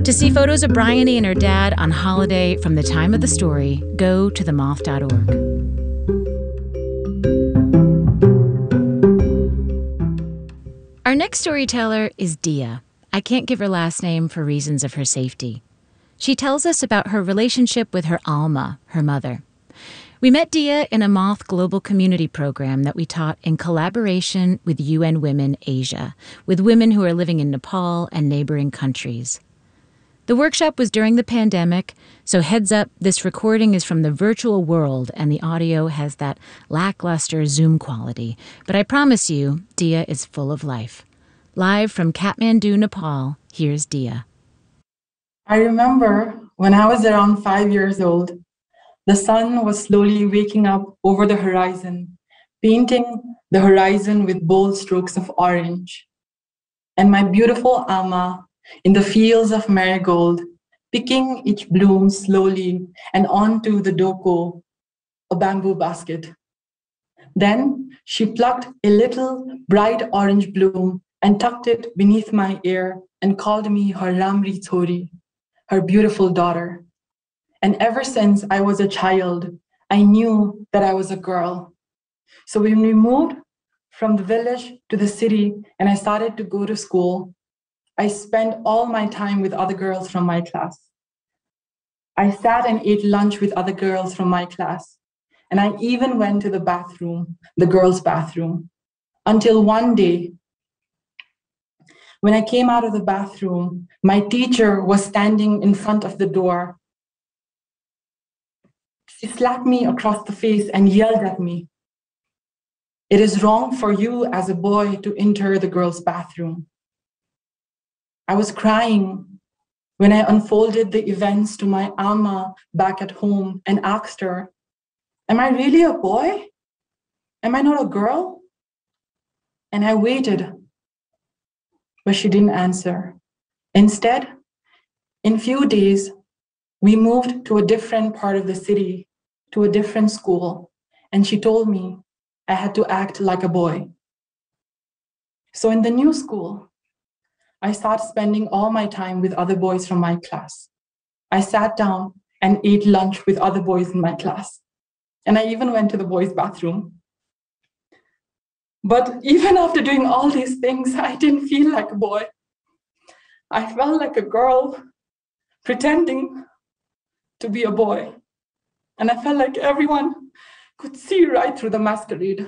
To see photos of Bryony and her dad on holiday from the time of the story, go to themoth.org. Our next storyteller is Dia. I can't give her last name for reasons of her safety. She tells us about her relationship with her Alma, her mother. We met Dia in a Moth Global Community program that we taught in collaboration with UN Women Asia, with women who are living in Nepal and neighboring countries. The workshop was during the pandemic, so heads up, this recording is from the virtual world and the audio has that lackluster Zoom quality. But I promise you, Dia is full of life. Live from Kathmandu, Nepal, here's Dia. I remember when I was around 5 years old, the sun was slowly waking up over the horizon, painting the horizon with bold strokes of orange. And my beautiful Alma in the fields of marigold, picking each bloom slowly and onto the doko, a bamboo basket. Then she plucked a little bright orange bloom and tucked it beneath my ear and called me her Ramri Chori, her beautiful daughter. And ever since I was a child, I knew that I was a girl. So when we moved from the village to the city and I started to go to school, I spent all my time with other girls from my class. I sat and ate lunch with other girls from my class. And I even went to the bathroom, the girls' bathroom, until one day, when I came out of the bathroom, my teacher was standing in front of the door. She slapped me across the face and yelled at me, "It is wrong for you as a boy to enter the girls' bathroom." I was crying when I unfolded the events to my Alma back at home and asked her, "Am I really a boy? Am I not a girl?" And I waited, but she didn't answer. Instead, in few days, we moved to a different part of the city, to a different school, and she told me I had to act like a boy. So in the new school, I started spending all my time with other boys from my class. I sat down and ate lunch with other boys in my class. And I even went to the boys' bathroom. But even after doing all these things, I didn't feel like a boy. I felt like a girl pretending to be a boy. And I felt like everyone could see right through the masquerade.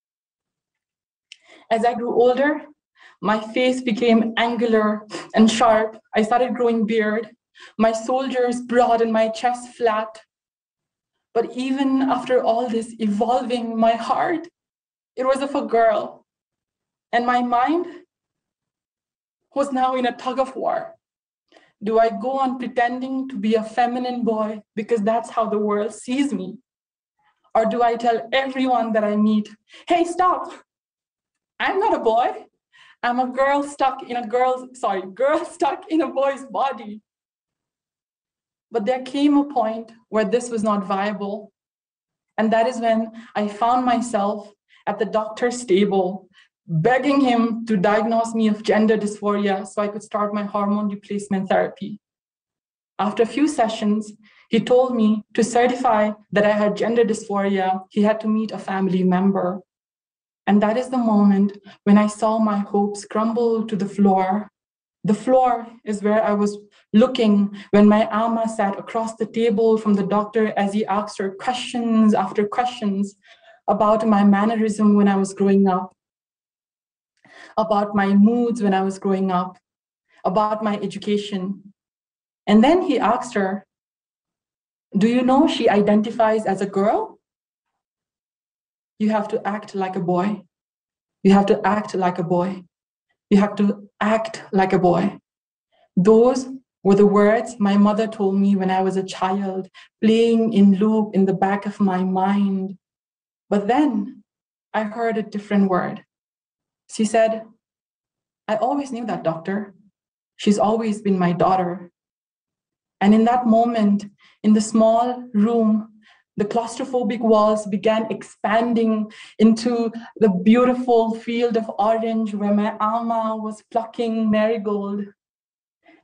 As I grew older, my face became angular and sharp. I started growing beard. My shoulders broad and my chest flat. But even after all this evolving, my heart, it was of a girl. And my mind was now in a tug of war. Do I go on pretending to be a feminine boy because that's how the world sees me? Or do I tell everyone that I meet, "Hey, stop, I'm not a boy. I'm a girl stuck in a girl stuck in a boy's body." But there came a point where this was not viable. And that is when I found myself at the doctor's table, begging him to diagnose me of gender dysphoria so I could start my hormone replacement therapy. After a few sessions, he told me to certify that I had gender dysphoria, he had to meet a family member. And that is the moment when I saw my hopes crumble to the floor. The floor is where I was looking when my Alma sat across the table from the doctor as he asked her questions after questions about my mannerism when I was growing up, about my moods when I was growing up, about my education. And then he asked her, "Do you know she identifies as a girl? You have to act like a boy. You have to act like a boy. You have to act like a boy." Those were the words my mother told me when I was a child, playing in loop in the back of my mind. But then I heard a different word. She said, "I always knew that, doctor. She's always been my daughter." And in that moment, in the small room, the claustrophobic walls began expanding into the beautiful field of orange where my Alma was plucking marigold.